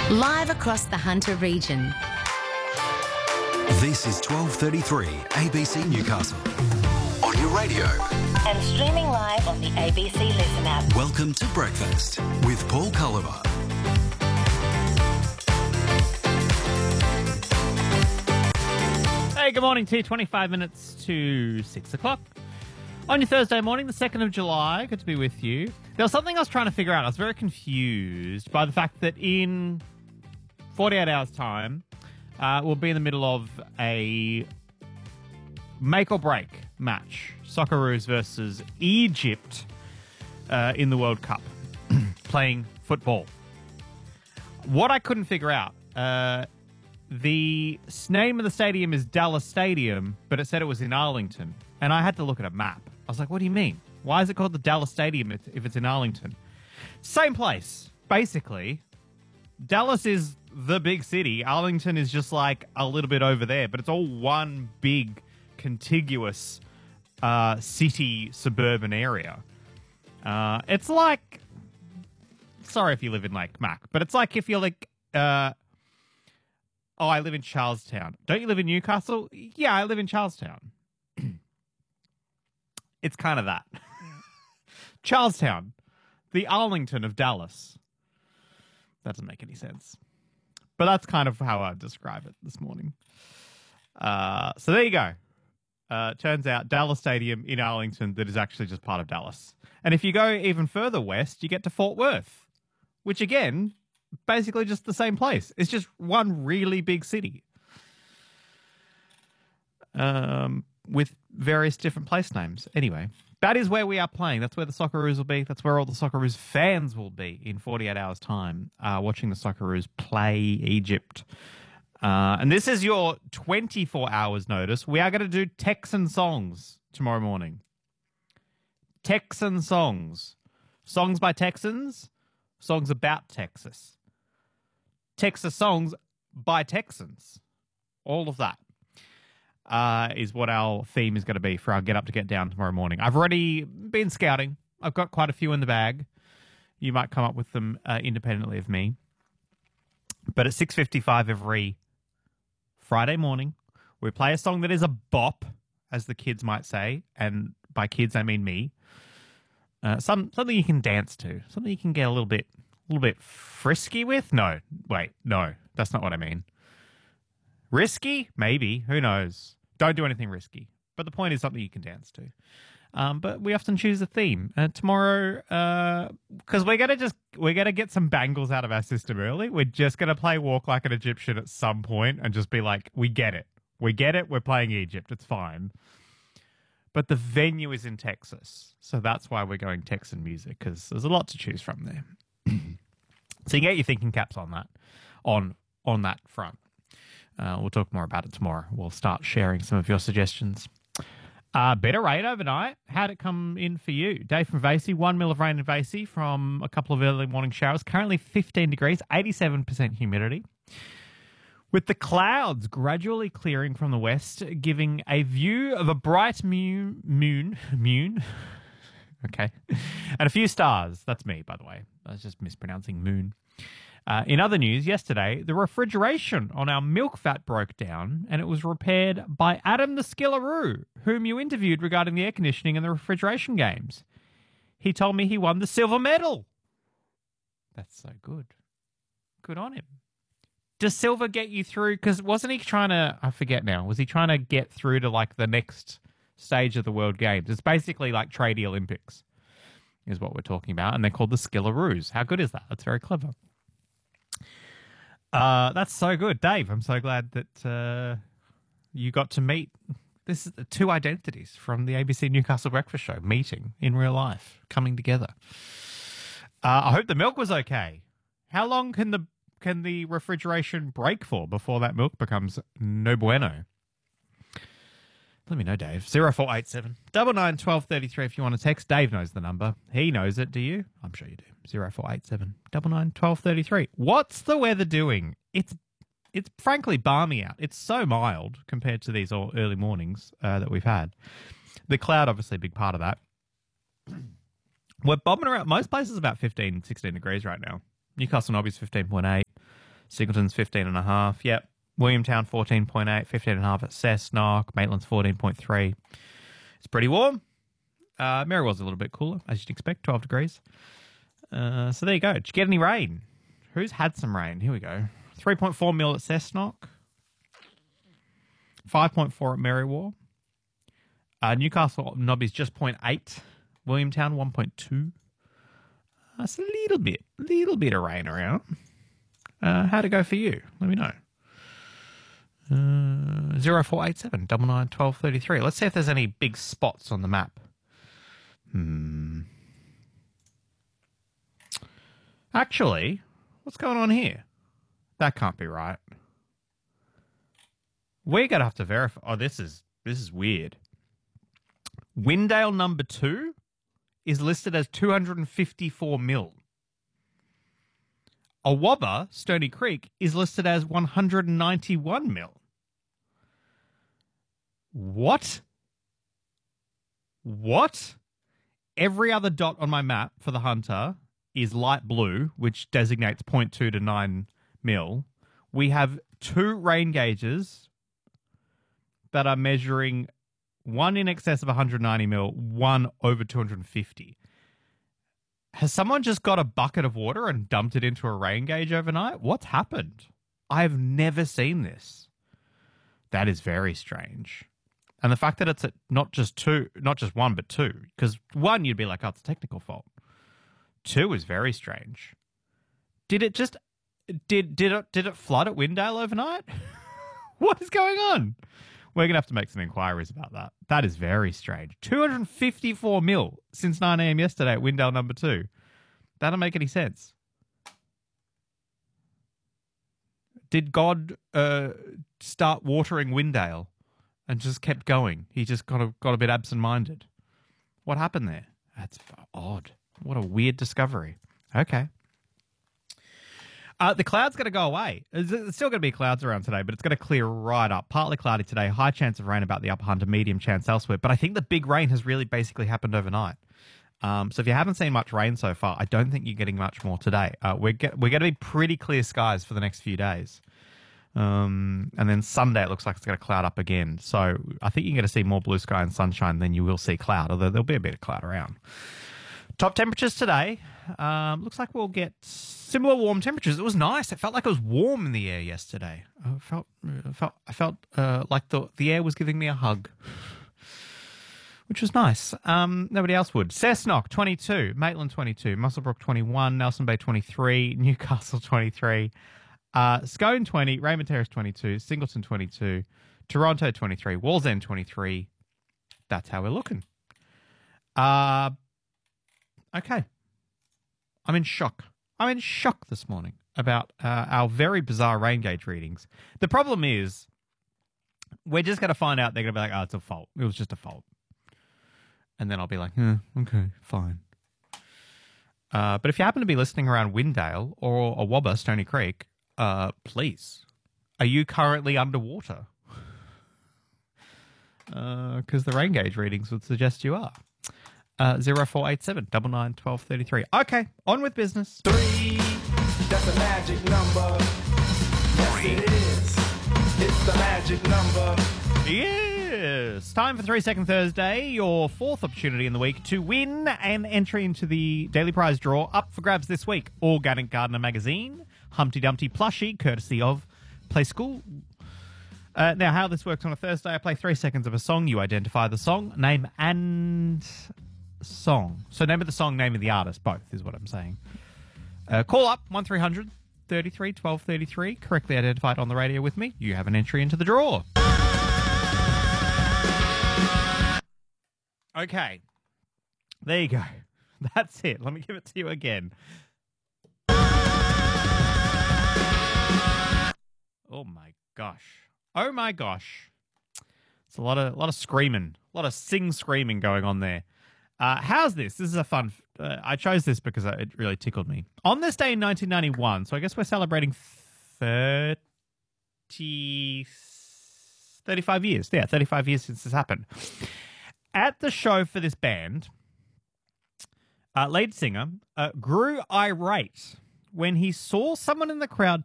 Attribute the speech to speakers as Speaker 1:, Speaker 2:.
Speaker 1: Live across the Hunter region.
Speaker 2: This is 12:33 ABC Newcastle. On your radio.
Speaker 1: And streaming live on the ABC Listen app.
Speaker 2: Welcome to Breakfast with Paul Culliver.
Speaker 3: Hey, good morning to you. 25 minutes to 6 o'clock. On your Thursday morning, the 2nd of July, good to be with you. There was something I was trying to figure out. I was very confused by the fact that in 48 hours' time, we'll be in the middle of a make or break match. Socceroos versus Egypt in the World Cup, playing football. What I couldn't figure out, the name of the stadium is Dallas Stadium, but it said it was in Arlington. And I had to look at a map. I was like, what do you mean? Why is it called the Dallas Stadium if it's in Arlington? Same place, basically. Dallas is the big city. Arlington is just like a little bit over there, but it's all one big contiguous city suburban area. It's like, sorry if you live in like Mac, but it's like if you're like, I live in Charlestown. Don't you live in Newcastle? Yeah, I live in Charlestown. It's kind of that. Charlestown, the Arlington of Dallas. That doesn't make any sense. But that's kind of how I describe it this morning. So there you go. Turns out Dallas Stadium in Arlington that is actually just part of Dallas. And if you go even further west, you get to Fort Worth, which again, basically just the same place. It's just one really big city. With various different place names. Anyway, that is where we are playing. That's where the Socceroos will be. That's where all the Socceroos fans will be in 48 hours' time, watching the Socceroos play Egypt. And this is your 24 hours notice. We are going to do Texan songs tomorrow morning. Texan songs. Songs by Texans. Songs about Texas. Texas songs by Texans. All of that. Is what our theme is going to be for our Get Up to Get Down tomorrow morning. I've already been scouting. I've got quite a few in the bag. You might come up with them independently of me. But at 6:55 every Friday morning, we play a song that is a bop, as the kids might say. And by kids, I mean me. Something you can dance to. Something you can get a little bit frisky with. No, wait, no, that's not what I mean. Risky? Maybe. Who knows? Don't do anything risky. But the point is something you can dance to. But we often choose a theme. Tomorrow, because we're gonna get some bangles out of our system early. We're just gonna play Walk Like an Egyptian at some point and just be like, we get it. We get it. We're playing Egypt. It's fine. But the venue is in Texas, so that's why we're going Texan music, because there's a lot to choose from there. So you get your thinking caps on that, on that front. We'll talk more about it tomorrow. We'll start sharing some of your suggestions. Better rain overnight. How'd it come in for you? Dave from Vasey, 1 mil of rain in Vasey from a couple of early morning showers. Currently 15 degrees, 87% humidity. With the clouds gradually clearing from the west, giving a view of a bright moon. Okay. And a few stars. That's me, by the way. I was just mispronouncing moon. In other news, yesterday, the refrigeration on our milk vat broke down and it was repaired by Adam the Skillaroo, whom you interviewed regarding the air conditioning and the refrigeration games. He told me he won the silver medal. That's so good. Good on him. Does silver get you through? Because wasn't he trying to, I forget now, was he trying to get through to like the next stage of the World Games? It's basically like Tradie Olympics is what we're talking about. And they're called the Skillaroos. How good is that? That's very clever. That's so good. Dave, I'm so glad that you got to meet. This is the two identities from the ABC Newcastle Breakfast Show meeting in real life, coming together. I hope the milk was okay. How long can the refrigeration break for before that milk becomes no bueno? Let me know, Dave. 0487 99 1233 if you want to text. Dave knows the number. He knows it, do you? I'm sure you do. 0487 99 1233. What's the weather doing? It's frankly balmy out. It's so mild compared to these early mornings that we've had. The cloud, obviously, a big part of that. We're bobbing around. Most places about 15, 16 degrees right now. Newcastle Nobby's 15.8. Singleton's 15.5. Yep. Williamtown 14.8, 15.5 at Cessnock. Maitland's 14.3. It's pretty warm. Marywell's a little bit cooler, as you'd expect, 12 degrees. So there you go. Did you get any rain? Who's had some rain? Here we go. 3.4 mil at Cessnock. 5.4 at Marywell. Newcastle Nobby's just 0.8. Williamtown 1.2. That's a little bit of rain around. How'd it go for you? Let me know. 0487 99 12 33. Let's see if there's any big spots on the map. Actually, what's going on here? That can't be right. We're gonna have to verify. Oh, this is weird. Windale number 2 is listed as 254 mil. Awabba, Stony Creek, is listed as 191 mil. What? Every other dot on my map for the Hunter is light blue, which designates 0.2 to 9 mil. We have 2 rain gauges that are measuring one in excess of 190 mil, one over 250. Has someone just got a bucket of water and dumped it into a rain gauge overnight? What's happened? I've never seen this. That is very strange. And the fact that it's at not just one, but 2, because 1 you'd be like, oh, it's a technical fault. 2 is very strange. Did it flood at Windale overnight? What is going on? We're going to have to make some inquiries about that. That is very strange. 254 mil since 9 a.m. yesterday at Windale number 2. That don't make any sense. Did God start watering Windale and just kept going? He just got a bit absent-minded. What happened there? That's odd. What a weird discovery. Okay. The cloud's going to go away. There's still going to be clouds around today, but it's going to clear right up. Partly cloudy today, high chance of rain about the upper Hunter, medium chance elsewhere. But I think the big rain has really basically happened overnight. So if you haven't seen much rain so far, I don't think you're getting much more today. We're going to be pretty clear skies for the next few days. And then Sunday, it looks like it's going to cloud up again. So I think you're going to see more blue sky and sunshine than you will see cloud, although there'll be a bit of cloud around. Top temperatures today. Looks like we'll get similar warm temperatures. It was nice. It felt like it was warm in the air yesterday. I felt like the air was giving me a hug, which was nice. Nobody else would. Cessnock, 22. Maitland, 22. Muswellbrook, 21. Nelson Bay, 23. Newcastle, 23. Scone, 20. Raymond Terrace, 22. Singleton, 22. Toronto, 23. Wallsend, 23. That's how we're looking. Okay. I'm in shock. This morning about our very bizarre rain gauge readings. The problem is we're just going to find out they're going to be like, oh, it's a fault. It was just a fault. And then I'll be like, okay, fine. But if you happen to be listening around Windale or Awabba, Stony Creek, please, are you currently underwater? Because the rain gauge readings would suggest you are. 0487 99 12 33. Okay, on with business.
Speaker 4: 3, that's a magic number. Yes, it is. It's the magic number.
Speaker 3: Yes. Time for 3 Second Thursday, your 4th opportunity in the week to win an entry into the daily prize draw. Up for grabs this week, Organic Gardener magazine, Humpty Dumpty plushie, courtesy of Play School. Now, how this works on a Thursday, I play 3 seconds of a song. You identify the song, name, and song. So name of the song, name of the artist, both is what I'm saying. Call up 1300 33 12 33, correctly identified on the radio with me. You have an entry into the draw. Okay. There you go. That's it. Let me give it to you again. Oh my gosh. Oh my gosh. It's a lot of screaming, a lot of screaming going on there. How's this? This is a fun... I chose this because it really tickled me. On this day in 1991, so I guess we're celebrating 35 years. Yeah, 35 years since this happened. At the show for this band, lead singer grew irate when he saw someone in the crowd